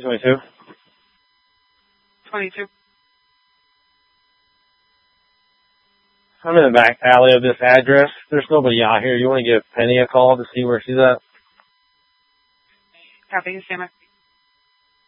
22. 22. I'm in the back alley of this address. There's nobody out here. You want to give Penny a call to see where she's at? Copy, stand by.